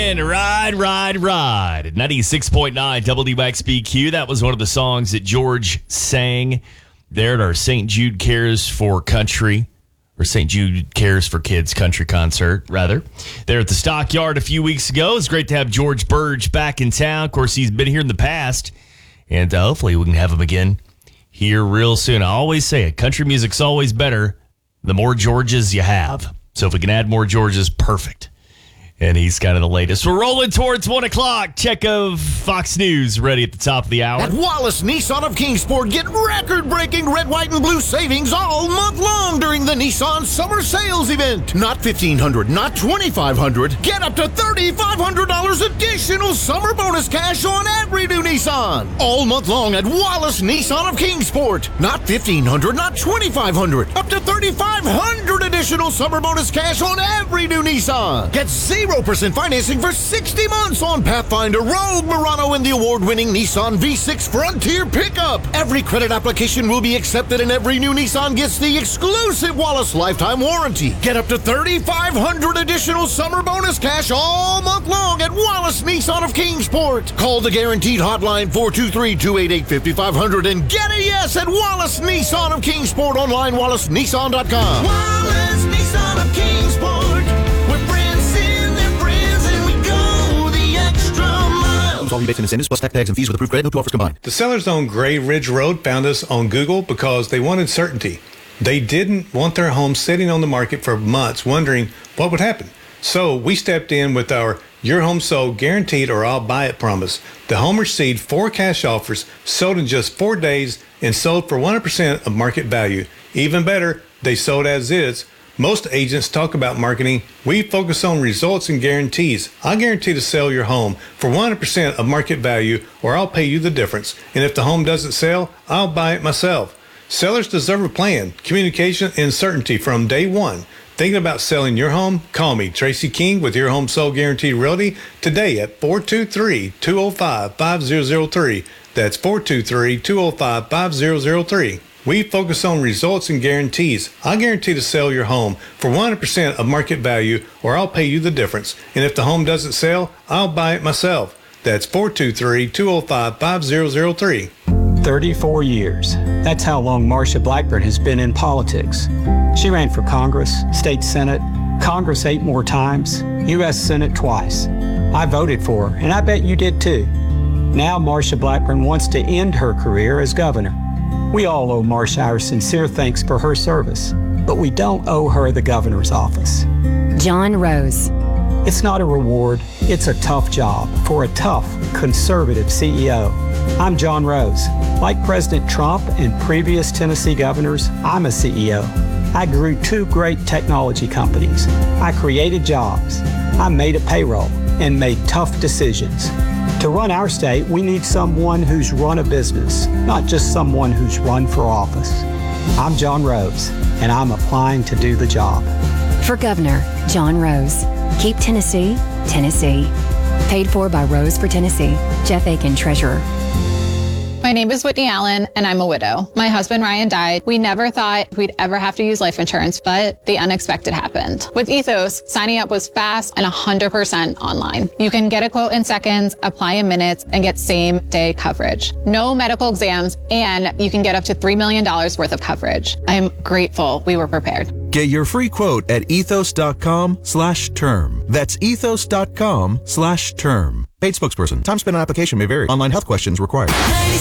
in Ride, Ride, Ride. 96.9 WXBQ. That was one of the songs that George sang there at our St. Jude Cares for Country, or St. Jude Cares for Kids country concert, rather, there at the Stockyard a few weeks ago. It's great to have George Burge back in town. Of course, he's been here in the past, and hopefully we can have him again here real soon. I always say it, country music's always better the more Georges you have. So if we can add more Georges, perfect. And he's kind of the latest. We're rolling towards 1 o'clock. Check of Fox News ready at the top of the hour. At Wallace Nissan of Kingsport, get record-breaking red, white, and blue savings all month long during the Nissan Summer Sales Event. Not $1,500, not $2,500. Get up to $3,500 additional summer bonus cash on every new Nissan. All month long at Wallace Nissan of Kingsport. Not $1,500, not $2,500. Up to $3,500 additional summer bonus cash on every new Nissan. Get 0% financing for 60 months on Pathfinder, Rogue, Murano, and the award-winning Nissan V6 Frontier pickup. Every credit application will be accepted, and every new Nissan gets the exclusive Wallace lifetime warranty. Get up to $3,500 additional summer bonus cash all month long at Wallace Nissan of Kingsport. Call the guaranteed hotline 423-288-5500 and get a yes at Wallace Nissan of Kingsport. Online, wallacenissan.com. Wallace Nissan of Kingsport. All rebates and incentives plus tax tags and fees with approved credit. No two offers combined. The sellers on Gray Ridge Road found us on Google because they wanted certainty. They didn't want their home sitting on the market for months wondering what would happen. So we stepped in with our Your Home Sold Guaranteed or I'll Buy It promise. The home received 4 cash offers, sold in just 4 days, and sold for 100% of market value. Even better, they sold as is. Most agents talk about marketing. We focus on results and guarantees. I guarantee to sell your home for 100% of market value, or I'll pay you the difference. And if the home doesn't sell, I'll buy it myself. Sellers deserve a plan, communication, and certainty from day one. Thinking about selling your home? Call me, Tracy King, with Your Home Sold Guaranteed Realty today at 423-205-5003. That's 423-205-5003. We focus on results and guarantees. I guarantee to sell your home for 100% of market value, or I'll pay you the difference. And if the home doesn't sell, I'll buy it myself. That's 423-205-5003. 34 years. That's how long Marsha Blackburn has been in politics. She ran for Congress, State Senate, Congress 8 more times, U.S. Senate twice. I voted for her, and I bet you did too. Now Marsha Blackburn wants to end her career as governor. We all owe Marsha our sincere thanks for her service, but we don't owe her the governor's office. John Rose. It's not a reward, it's a tough job for a tough, conservative CEO. I'm John Rose. Like President Trump and previous Tennessee governors, I'm a CEO. I grew 2 great technology companies. I created jobs. I made a payroll and made tough decisions. To run our state, we need someone who's run a business, not just someone who's run for office. I'm John Rose, and I'm applying to do the job. For Governor, John Rose. Keep Tennessee, Tennessee. Paid for by Rose for Tennessee. Jeff Aiken, Treasurer. My name is Whitney Allen, and I'm a widow. My husband, Ryan, died. We never thought we'd ever have to use life insurance, but the unexpected happened. With Ethos, signing up was fast and 100% online. You can get a quote in seconds, apply in minutes, and get same-day coverage. No medical exams, and you can get up to $3 million worth of coverage. I'm grateful we were prepared. Get your free quote at ethos.com/term. That's ethos.com/term. Paid spokesperson. Time spent on application may vary. Online health questions required.